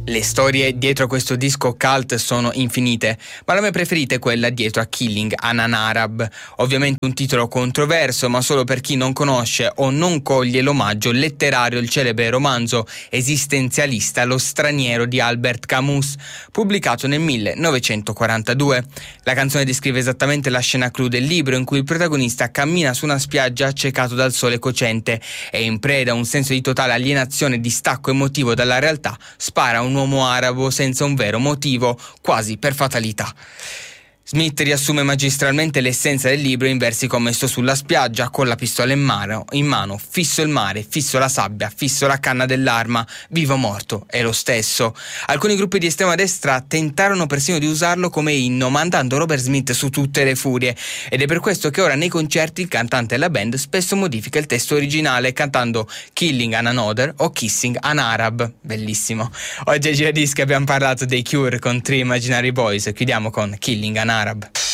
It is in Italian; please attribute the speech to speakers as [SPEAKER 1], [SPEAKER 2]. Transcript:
[SPEAKER 1] Le storie dietro a questo disco cult sono infinite, ma la mia preferita è quella dietro a Killing an Arab. Ovviamente un titolo controverso, ma solo per chi non conosce o non coglie l'omaggio letterario al celebre romanzo esistenzialista Lo straniero di Albert Camus, pubblicato nel 1942. La canzone descrive esattamente la scena clou del libro, in cui il protagonista cammina su una spiaggia accecato dal sole cocente e, in preda a un senso di totale alienazione e distacco emotivo dalla realtà, spara a un uomo arabo senza un vero motivo, quasi per fatalità. Smith riassume magistralmente l'essenza del libro in versi come: sto sulla spiaggia con la pistola in mano, fisso il mare, fisso la sabbia, fisso la canna dell'arma, vivo o morto, è lo stesso. Alcuni gruppi di estrema destra tentarono persino di usarlo come inno, mandando Robert Smith su tutte le furie, ed è per questo che ora nei concerti il cantante e la band spesso modifica il testo originale cantando Killing an Another o Kissing an Arab. Bellissimo. Oggi a Giradischi abbiamo parlato dei Cure con Three Imaginary Boys e chiudiamo con Killing an Arab.